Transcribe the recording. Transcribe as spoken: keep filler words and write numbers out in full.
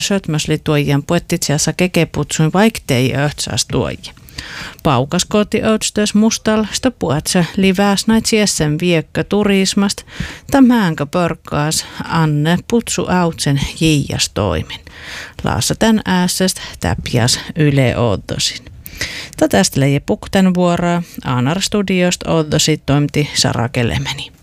sötmösli tuojan puettitsiassa kekeputsuin vaiktei öhtsäs tuoji. Paukas koti ötstös mustal, sta puhatse livääs näit siessen viekkä turismast, tämäänkö pörkkaas Anne putsu autsen jiijas toimin. Laassa tän äässäst täpjas yle oddosin. Tästä leije pukten vuoroa, Aanar Studiosta oddosi toimiti Sara Kelemeni.